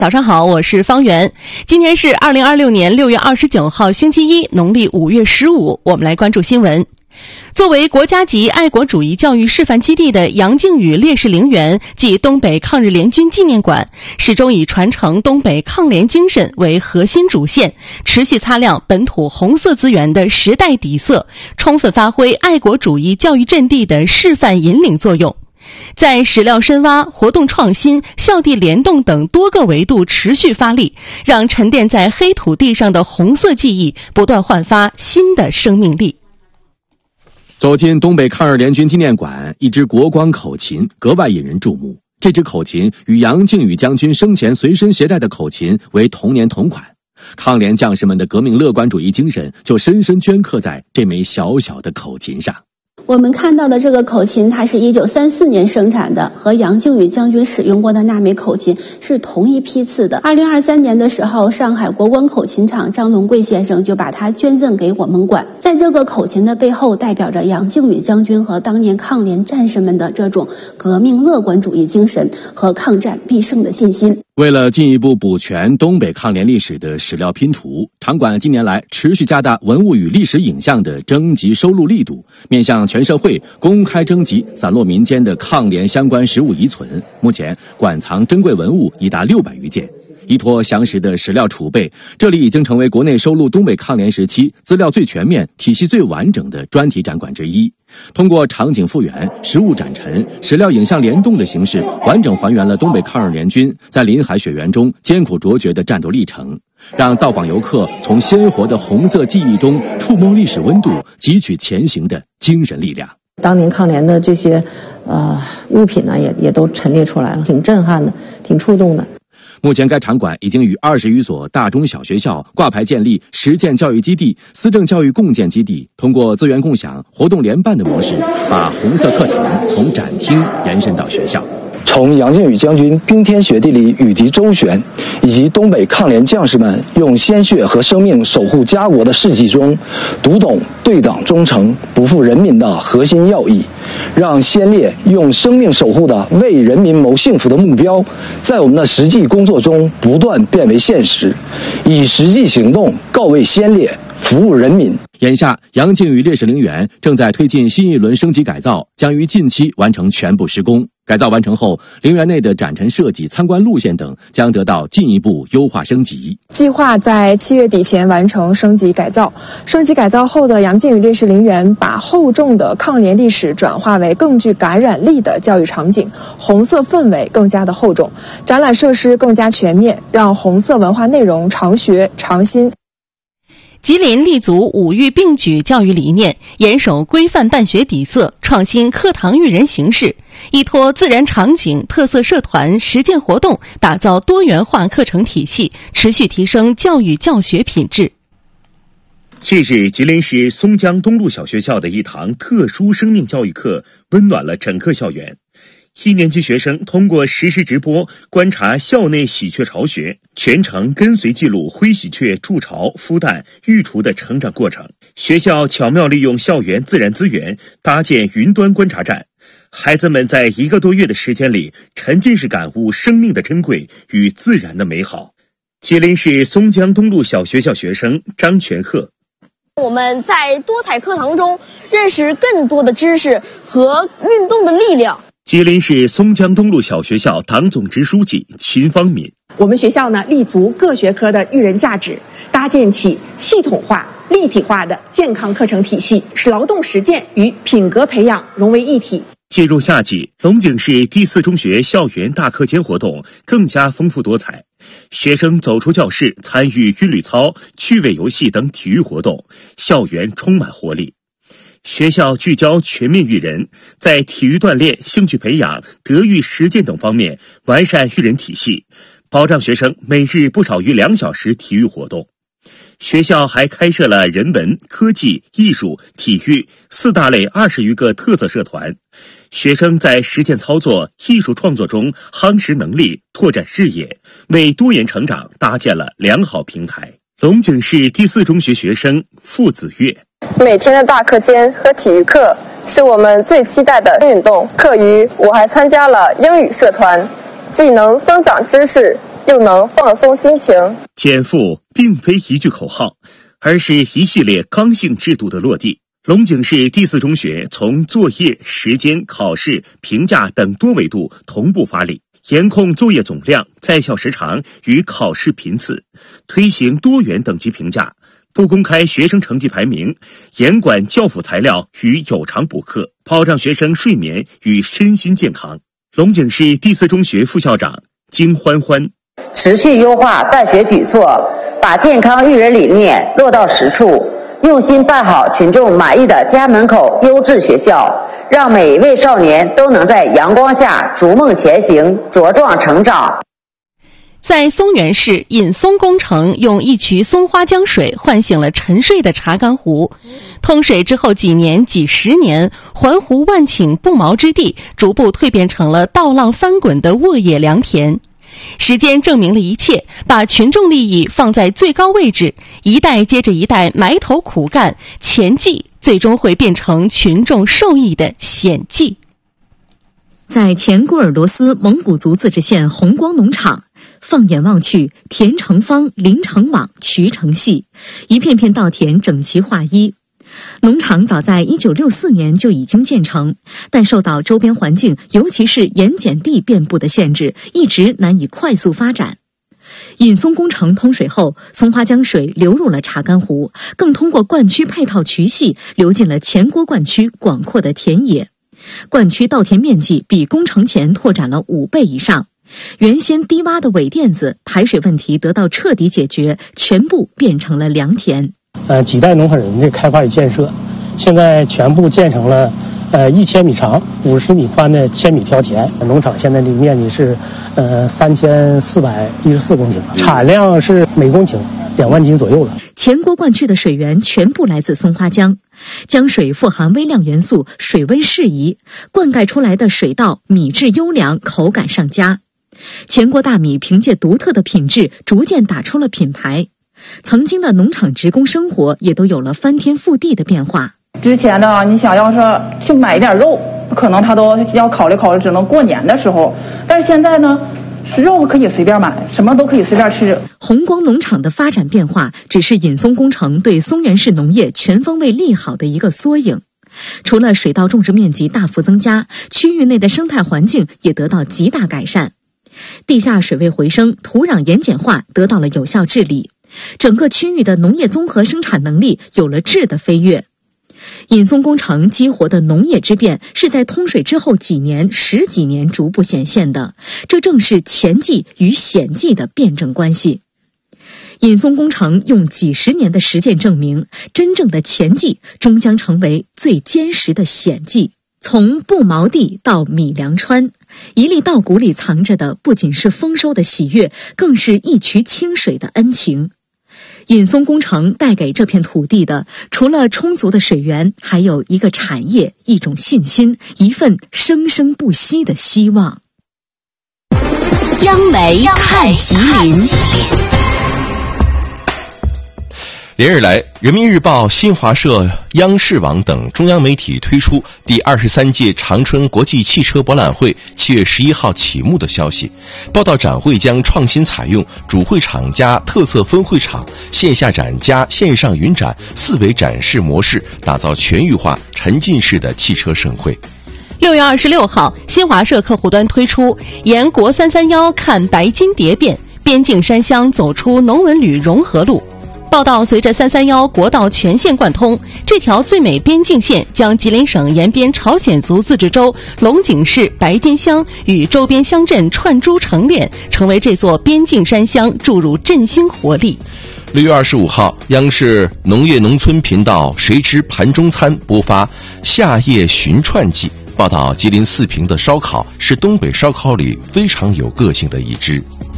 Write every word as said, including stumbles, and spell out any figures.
早上好，我是方圆。今天是二零二六年六月二十九号星期一，农历五月十五。我们来关注新闻。作为国家级爱国主义教育示范基地的杨靖宇烈士陵园暨东北抗日联军纪念馆，始终以传承东北抗联精神为核心主线，持续擦亮本土红色资源的时代底色，充分发挥爱国主义教育阵地的示范引领作用。在史料深挖、活动创新、校地联动等多个维度持续发力，让沉淀在黑土地上的红色记忆不断焕发新的生命力。 走进东北抗日联军纪念馆，一支国光口琴格外引人注目。这支口琴与杨靖宇将军生前随身携带的口琴为同年同款，抗联将士们的革命乐观主义精神就深深镌刻在这枚小小的口琴上。 我们看到的这个口琴，它是一九三四年生产的，和杨靖宇将军使用过的那枚口琴是同一批次的。二零二三年的时候，上海国光口琴厂张龙贵先生就把它捐赠给我们馆。在这个口琴的背后，代表着杨靖宇将军和当年抗联战士们的这种革命乐观主义精神和抗战必胜的信心。 为了进一步补全东北抗联历史的史料拼图，场馆近年来持续加大文物与历史影像的征集收录力度，面向全社会公开征集散落民间的抗联相关实物遗存。目前馆藏珍贵文物已达六百余件。依托详实的史料储备，这里已经成为国内收录东北抗联时期资料最全面、体系最完整的专题展馆之一。通过场景复原、实物展陈、史料影像联动的形式，完整还原了东北抗日联军在林海雪原中艰苦卓绝的战斗历程，让到访游客从鲜活的红色记忆中触摸历史温度，汲取前行的精神力量。 当年抗联的这些呃物品呢，也也都陈列出来了，挺震撼的，挺触动的。 目前该场馆已经与二十余所大中小学校挂牌建立实践教育基地、思政教育共建基地，通过资源共享、活动联办的模式，把红色课堂从展厅延伸到学校。 从杨靖宇将军冰天雪地里与敌周旋，以及东北抗联将士们用鲜血和生命守护家国的事迹中，读懂对党忠诚、不负人民的核心要义，让先烈用生命守护的为人民谋幸福的目标，在我们的实际工作中不断变为现实，以实际行动告慰先烈，服务人民。 眼下，杨靖宇烈士陵园正在推进新一轮升级改造，将于近期完成全部施工。改造完成后，陵园内的展陈设计、参观路线等将得到进一步优化升级。 计划在七月底前完成升级改造。升级改造后的杨靖宇烈士陵园，把厚重的抗联历史转化为更具感染力的教育场景，红色氛围更加的厚重，展览设施更加全面，让红色文化内容常学常新。 吉林立足五育并举教育理念，严守规范办学底色，创新课堂育人形式，依托自然场景、特色社团、实践活动，打造多元化课程体系，持续提升教育教学品质。 近日，吉林市松江东路小学校的一堂特殊生命教育课温暖了整个校园。一年级学生通过实时直播观察校内喜鹊巢穴，全程跟随记录灰喜鹊筑巢、孵蛋、育雏的成长过程。学校巧妙利用校园自然资源，搭建云端观察站，孩子们在一个多月的时间里，沉浸式感悟生命的珍贵与自然的美好。吉林市松江东路小学校学生张全鹤： 我们在多彩课堂中认识更多的知识和运动的力量。 吉林市松江东路小学校党总支书记秦方敏： 我们学校呢，立足各学科的育人价值，搭建起系统化、立体化的健康课程体系，使劳动实践与品格培养融为一体。 进入夏季，龙井市第四中学校园大课间活动更加丰富多彩，学生走出教室，参与韵律操、趣味游戏等体育活动，校园充满活力。学校聚焦全面育人，在体育锻炼、兴趣培养、德育实践等方面完善育人体系，保障学生每日不少于两小时体育活动。学校还开设了人文、科技、艺术、体育四大类二十余个特色社团，学生在实践操作、艺术创作中夯实能力、拓展视野，为多元成长搭建了良好平台。龙井市第四中学学生付子月： 每天的大课间和体育课是我们最期待的运动。课余我还参加了英语社团，既能增长知识， 又能放松心情。 减负并非一句口号，而是一系列刚性制度的落地。龙井市第四中学从作业、时间、考试、评价等多维度同步发力，严控作业总量、在校时长与考试频次，推行多元等级评价，不公开学生成绩排名，严管教辅材料与有偿补课，保障学生睡眠与身心健康。龙井市第四中学副校长金欢欢： 持续优化办学举措，把健康育人理念落到实处，用心办好群众满意的家门口优质学校，让每一位少年都能在阳光下逐梦前行，茁壮成长。 在松原市，引松工程用一渠松花江水唤醒了沉睡的查干湖。通水之后几年、几十年，环湖万顷不毛之地逐步蜕变成了稻浪翻滚的沃野良田。时间证明了一切，把群众利益放在最高位置，一代接着一代埋头苦干，前绩最终会变成群众受益的显绩。 在前鄂尔多斯蒙古族自治县红光农场，放眼望去，田成方，林成网，渠成细，一片片稻田整齐划一。农场早在一九六四年就已经建成，但受到周边环境，尤其是盐碱地遍布的限制，一直难以快速发展。引松工程通水后，松花江水流入了查干湖，更通过灌区配套渠系流进了前郭灌区广阔的田野。灌区稻田面积比工程前拓展了五倍以上，原先低洼的尾垫子排水问题得到彻底解决，全部变成了良田。 呃，几代农村人的开发与建设，现在全部建成了呃一千米长、五十米宽的千米条田。农场现在的面积是呃三千四百一十四公顷，产量是每公顷两万斤左右了。 前郭灌区的水源全部来自松花江，江水富含微量元素，水温适宜，灌溉出来的水稻米质优良，口感上佳。前郭大米凭借独特的品质，逐渐打出了品牌。曾经的农场职工生活也都有了翻天覆地的变化。 之前的你想要说去买一点肉，可能他都要考虑考虑，只能过年的时候。但是现在呢，肉可以随便买，什么都可以随便吃。 红光农场的发展变化，只是引松工程对松原市农业全方位利好的一个缩影。除了水稻种植面积大幅增加，区域内的生态环境也得到极大改善，地下水位回升，土壤盐碱化得到了有效治理。整个区域的农业综合生产能力有了质的飞跃。引松工程激活的农业之变是在通水之后几年、十几年逐步显现的，这正是前绩与显绩的辩证关系。引松工程用几十年的实践证明，真正的前绩终将成为最坚实的显绩。从不毛地到米粮川，一粒稻谷里藏着的不仅是丰收的喜悦，更是一渠清水的恩情。引松工程带给这片土地的，除了充足的水源，还有一个产业、一种信心、一份生生不息的希望。 央媒看吉林。 连日来，人民日报、新华社、央视网等中央媒体推出第二十三届长春国际汽车博览会七月十一号启幕的消息，报道展会将创新采用主会场加特色分会场、线下展加线上云展四维展示模式，打造全域化、沉浸式的汽车盛会。 六月二十六号，新华社客户端推出沿国三三幺看白金蝶变，边境山乡走出农文旅融合路。报道，随着三三幺国道全线贯通，这条最美边境线将吉林省延边朝鲜族自治州龙井市白金乡与周边乡镇串珠成链，成为这座边境山乡注入振兴活力。 六月二十五号，央视农业农村频道《谁知盘中餐》播发夏夜寻串记，报道吉林四平的烧烤是东北烧烤里非常有个性的一支。